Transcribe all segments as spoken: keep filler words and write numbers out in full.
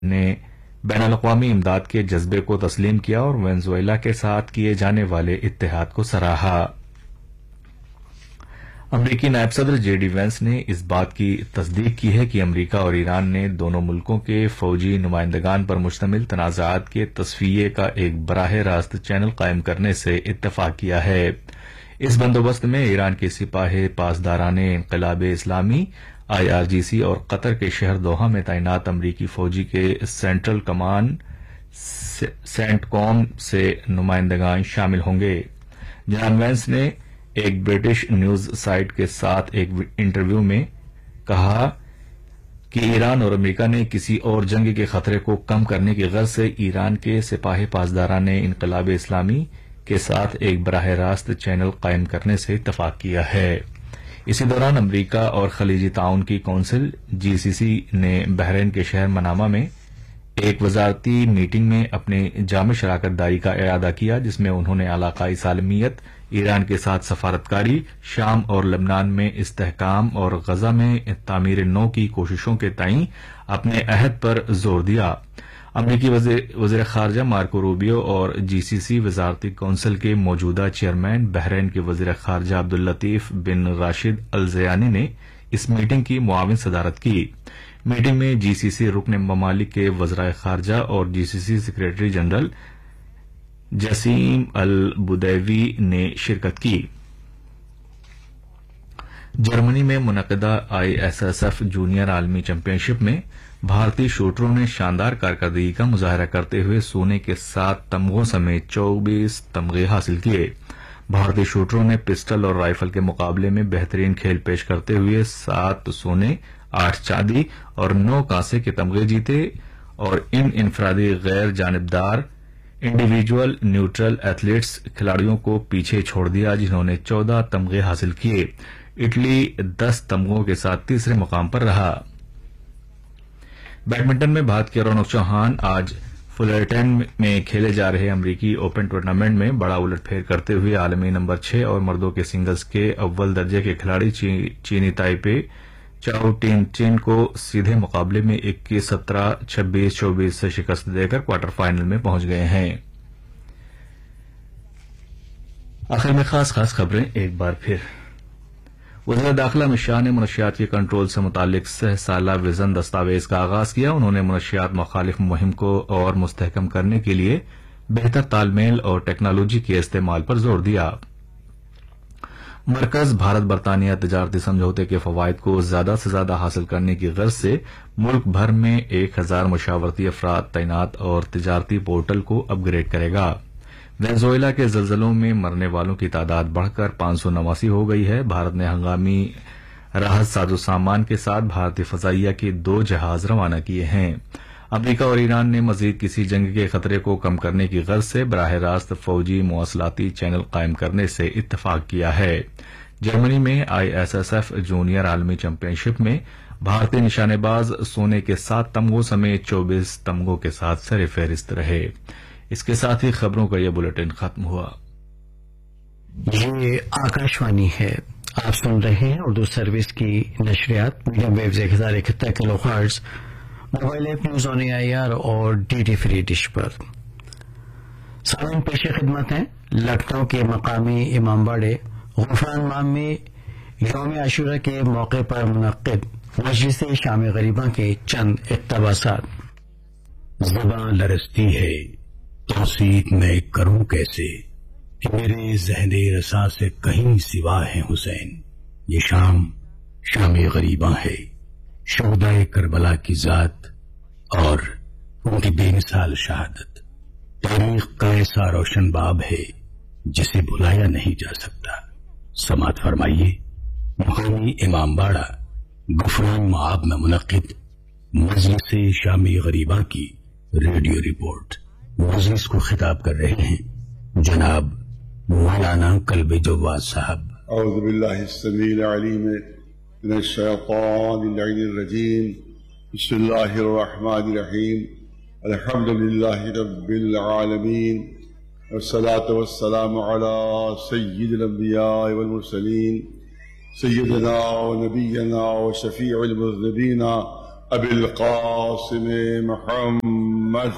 نے بین الاقوامی امداد کے جذبے کو تسلیم کیا اور وینزویلا کے ساتھ کیے جانے والے اتحاد کو سراہا۔ امریکی نائب صدر جے ڈی وینس نے اس بات کی تصدیق کی ہے کہ امریکہ اور ایران نے دونوں ملکوں کے فوجی نمائندگان پر مشتمل تنازعات کے تصفیے کا ایک براہ راست چینل قائم کرنے سے اتفاق کیا ہے۔ اس بندوبست میں ایران کے سپاہ پاسداران انقلاب اسلامی آئی آر جی سی اور قطر کے شہر دوحہ میں تعینات امریکی فوجی کے سینٹرل کمانڈ سینٹ کوم سے نمائندگان شامل ہوں گے۔ جناب وینس نے ایک برٹش نیوز سائٹ کے ساتھ ایک انٹرویو میں کہا کہ ایران اور امریکہ نے کسی اور جنگ کے خطرے کو کم کرنے کی غرض سے ایران کے سپاہ پاسداران انقلاب اسلامی کے ساتھ ایک براہ راست چینل قائم کرنے سے اتفاق کیا ہے۔ اسی دوران امریکہ اور خلیجی تعاون کی کونسل جی سی سی نے بحرین کے شہر منامہ میں ایک وزارتی میٹنگ میں اپنے جامع شراکت داری کا اعادہ کیا، جس میں انہوں نے علاقائی سالمیت، ایران کے ساتھ سفارتکاری، شام اور لبنان میں استحکام اور غزہ میں تعمیر نو کی کوششوں کے تئیں اپنے عہد پر زور دیا۔ امریکی وزیر خارجہ مارکو روبیو اور جی سی سی وزارتی کونسل کے موجودہ چیئرمین بحرین کے وزیر خارجہ عبداللطیف بن راشد الزیانی نے اس میٹنگ کی معاون صدارت کی۔ میٹنگ میں جی سی سی رکن ممالک کے وزرائے خارجہ اور جی سی سی سیکریٹری جنرل جسیم البدیوی نے شرکت کی۔ جرمنی میں منعقدہ I S S F junior عالمی چیمپئن شپ میں بھارتی شوٹروں نے شاندار کارکردگی کا مظاہرہ کرتے ہوئے سونے کے سات تمغوں سمیت چوبیس تمغے حاصل کیے۔ بھارتی شوٹروں نے پسٹل اور رائفل کے مقابلے میں بہترین کھیل پیش کرتے ہوئے سات سونے، آٹھ چاندی اور نو کانسے کے تمغے جیتے اور ان انفرادی غیر جانبدار انڈیویجول نیوٹرل ایتھلیٹس کھلاڑیوں کو پیچھے چھوڑ دیا، جنہوں نے چودہ تمغے حاصل کیے۔ اٹلی دس تمغوں کے ساتھ تیسرے مقام پر رہا۔ بیڈمنٹن میں بھارت کے رونق چوہان آج فلرٹن میں کھیلے جا رہے امریکی اوپن ٹورنامنٹ میں بڑا الٹ پھیر کرتے ہوئے عالمی نمبر چھ اور مردوں کے سنگلز کے اول درجے کے کھلاڑی چینی تائپے چاؤ ٹین چین کو سیدھے مقابلے میں اکیس سترہ چھبیس چوبیس سے شکست دے کر کوارٹر فائنل میں پہنچ گئے ہیں۔ آخر میں خاص خاص خبریں ایک بار پھر۔ وزیر داخلہ امت شاہ نے منشیات کے کنٹرول سے متعلق سہ سالہ وژن دستاویز کا آغاز کیا۔ انہوں نے منشیات مخالف مہم کو اور مستحکم کرنے کے لیے بہتر تال میل اور ٹیکنالوجی کے استعمال پر زور دیا۔ مرکز بھارت برطانیہ تجارتی سمجھوتے کے فوائد کو زیادہ سے زیادہ حاصل کرنے کی غرض سے ملک بھر میں ایک ہزار مشاورتی افراد تعینات اور تجارتی پورٹل کو اپ گریڈ کرے گا۔ وینزویلا کے زلزلوں میں مرنے والوں کی تعداد بڑھ کر پانچ سو نواسی ہو گئی ہے۔ بھارت نے ہنگامی راحت ساز و سامان کے ساتھ بھارتی فضائیہ کے دو جہاز روانہ کیے ہیں۔ امریکہ اور ایران نے مزید کسی جنگ کے خطرے کو کم کرنے کی غرض سے براہ راست فوجی مواصلاتی چینل قائم کرنے سے اتفاق کیا ہے۔ جرمنی میں I S S F junior عالمی چیمپئن شپ میں بھارتی نشانے باز سونے کے سات تمغوں سمیت چوبیس تمغوں کے ساتھ سر فہرست رہے۔ اس کے ساتھ ہی خبروں کا یہ بلیٹن ختم ہوا۔ یہ آکاشوانی ہے، آپ سن رہے ہیں اردو سروس کی نشریات میڈیم ویوز ایک ہزار اکہتر کلو hertz, mobile app news on a I R اور ڈی ڈی فری ڈش پر۔ سامعین پیش خدمت ہیں لکھنؤ کے مقامی امام باڑے غفران مام میں یوم عاشورہ کے موقع پر منعقد مجلس شام غریباں کے چند اقتباسات۔ زباں لرزتی ہے، توصیف میں کروں کیسے کہ میرے ذہن رسا سے کہیں سوا ہے حسین۔ یہ شام شام غریباں ہے، شہدائے کربلا کی ذات اور ان کی بے مثال شہادت۔ تاریخ کا ایسا روشن باب ہے جسے بھلایا نہیں جا سکتا۔ سماعت فرمائیے مقامی امام باڑہ غفران معاب میں منعقد مجلس شام غریباں کی ریڈیو رپورٹ۔ مجلس کو خطاب کر رہے ہیں جناب مولانا قلب جواد صاحب۔ اعوذ باللہ السمیع العلیم من الشیطان اللعین الرجیم، بسم اللہ الرحمن الرحیم، الحمد للہ رب العالمین، والصلاة والسلام علی سید الانبیاء والمرسلین، سیدنا و نبینا و شفیع المذنبین أبي القاسم محمد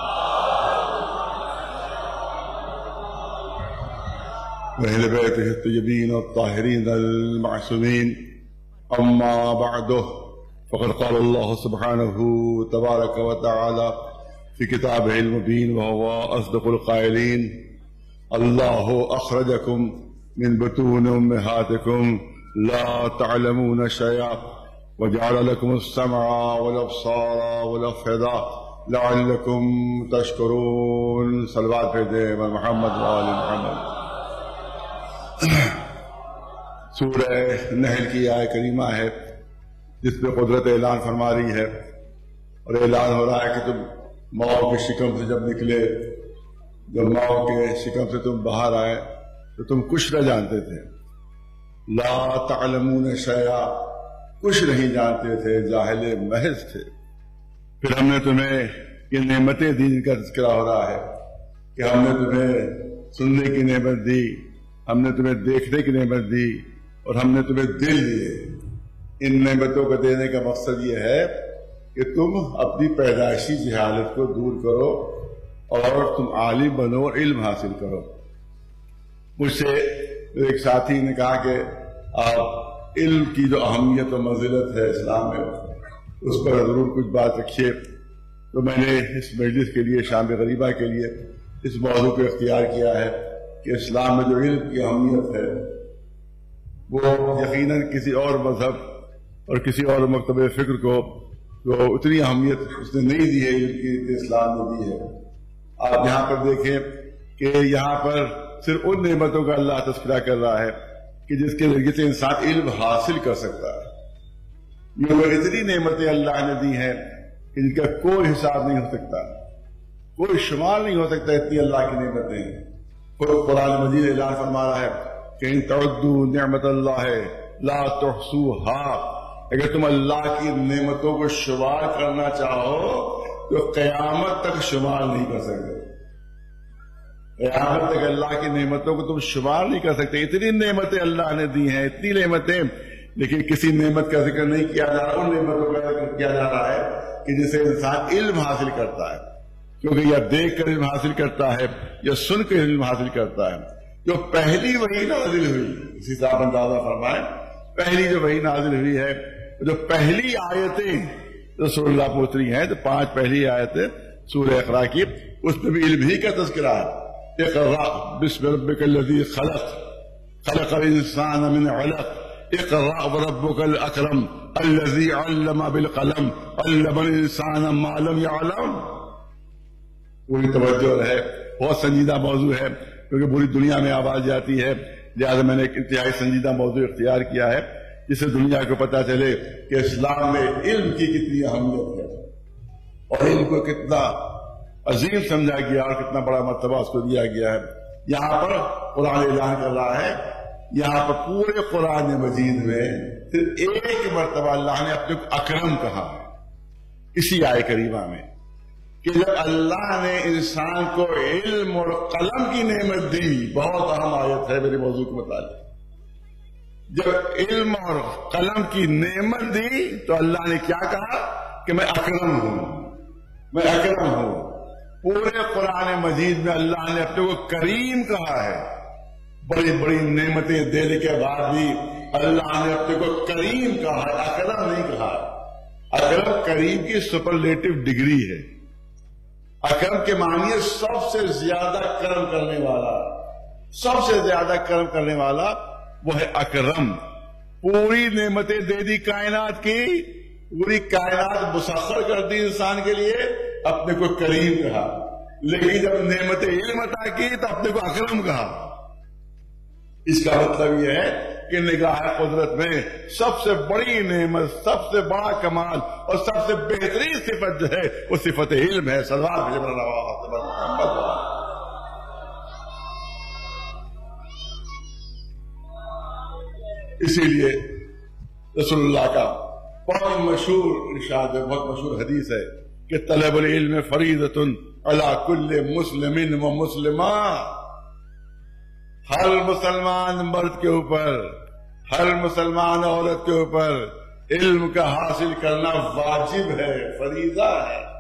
وأهل بيته الطيبين الطاهرين المعصومين. أما بعده، فقد قال الله سبحانه تبارك وتعالى في كتابه المبين وهو أصدق القائلين: الله أخرجكم من بطون أمهاتكم لا تعلمون شيئا وجعل لكم السمع والأبصار والأفئدة لعلكم تشكرون. صلوات پھر محمد وآل محمد. سورہ نحل کی آیہ کریمہ ہے جس پہ قدرت اعلان فرما رہی ہے، اور اعلان ہو رہا ہے کہ تم ماؤں کے شکم سے جب نکلے، جب ماؤں کے شکم سے تم باہر آئے تو تم کچھ نہ جانتے تھے. لا تعلمون شیئا، کچھ نہیں جانتے تھے، جاہل محض تھے. پھر ہم نے تمہیں یہ نعمتیں دی جن کا تذکرہ ہو رہا ہے کہ ہم نے تمہیں سننے کی نعمت دی، ہم نے تمہیں دیکھنے کی نعمت دی، اور ہم نے تمہیں دل دیے. ان نعمتوں کو دینے کا مقصد یہ ہے کہ تم اپنی پیدائشی جہالت کو دور کرو اور تم عالم بنو اور علم حاصل کرو. مجھ سے ایک ساتھی نے کہا کہ آپ علم کی جو اہمیت و منزلت ہے اسلام میں اس پر ضرور کچھ بات رکھیے. تو میں نے اس مجلس کے لیے، شام غریبہ کے لیے، اس موضوع کو اختیار کیا ہے کہ اسلام میں جو علم کی اہمیت ہے وہ یقیناً کسی اور مذہب اور کسی اور مکتبہ فکر کو تو اتنی اہمیت اس نے نہیں دی ہے علم کی اسلام نے دی ہے. آپ یہاں پر دیکھیں کہ یہاں پر صرف ان نعمتوں کا اللہ تذکرہ کر رہا ہے کہ جس کے ذریعے سے انسان علم حاصل کر سکتا ہے. یہ وہ اتنی نعمتیں اللہ نے دی ہیں کہ جن کا کوئی حساب نہیں ہو سکتا، کوئی شمار نہیں ہو سکتا، اتنی اللہ کی نعمتیں ہیں. قرآن مجید اعلان فرما رہا ہے کہ ان تعدوا نعمت اللہ لا تحصوها، اگر تم اللہ کی نعمتوں کو شمار کرنا چاہو تو قیامت تک شمار نہیں کر سکتے. قیامت تک اللہ کی نعمتوں کو تم شمار نہیں کر سکتے. اتنی نعمتیں اللہ نے دی ہیں، اتنی نعمتیں، لیکن کسی نعمت کا ذکر نہیں کیا جا رہا. ان نعمتوں کا ذکر کیا جا رہا ہے کہ جسے انسان علم حاصل کرتا ہے، کیونکہ یا دیکھ کر علم حاصل کرتا ہے یا سن کر علم حاصل کرتا ہے. جو پہلی وحی نازل ہوئی، اسی سے آپ اندازہ فرمائیں، پہلی جو وحی نازل ہوئی ہے، جو پہلی آیتیں رسول اللہ پر اتری ہیں، جو پانچ پہلی آیتیں سورہ اقرا کی، اس میں بھی علم ہی کا تذکرہ ہے. اقرأ بسم ربک الذی خلق خلق الانسان من علق اقرأ وربک الاکرم الذی علم بالقلم علم الانسان ما لم يعلم. پوری توجہ ہے، بہت سنجیدہ موضوع ہے کیونکہ پوری دنیا میں آواز جاتی ہے، لہٰذا میں نے ایک انتہائی سنجیدہ موضوع اختیار کیا ہے جس سے دنیا کو پتہ چلے کہ اسلام میں علم کی کتنی اہمیت ہے اور علم کو کتنا عظیم سمجھا گیا اور کتنا بڑا مرتبہ اس کو دیا گیا ہے. یہاں پر قرآن اعلان کر رہا ہے، یہاں پر پورے قرآن مجید میں صرف ایک مرتبہ اللہ نے اپنے کو اکرم کہا اسی آیہ کریمہ میں، کہ جب اللہ نے انسان کو علم اور قلم کی نعمت دی. بہت اہم آیت ہے میرے موضوع کے متعلق. جب علم اور قلم کی نعمت دی تو اللہ نے کیا کہا کہ میں اکرم ہوں، میں اکرم ہوں. پورے قرآن مجید میں اللہ نے اپنے کو کریم کہا ہے. بڑی بڑی نعمتیں دینے کے بعد بھی اللہ نے اپنے کو کریم کہا ہے، اکرم نہیں کہا. اکرم کریم کی سپرلیٹو ڈگری ہے. اکرم کے معنی ہے سب سے زیادہ کرم کرنے والا، سب سے زیادہ کرم کرنے والا وہ ہے اکرم. پوری نعمتیں دے دی کائنات کی، پوری کائنات مسخر کر دی انسان کے لیے، اپنے کو کریم کہا. لیکن جب نعمت علم عطا کی تو اپنے کو اکرم کہا. اس کا مطلب یہ ہے کہ نگاہ قدرت میں سب سے بڑی نعمت، سب سے بڑا کمال اور سب سے بہترین صفت جو ہے وہ صفت علم ہے. صلوات بھیجو محمد. اسی لیے رسول اللہ کا بہت مشہور ارشاد ہے، بہت مشہور حدیث ہے کہ طلب العلم فریضۃ علی کل مسلم و مسلمہ. ہر مسلمان مرد کے اوپر، ہر مسلمان عورت کے اوپر علم کا حاصل کرنا واجب ہے، فریضہ ہے۔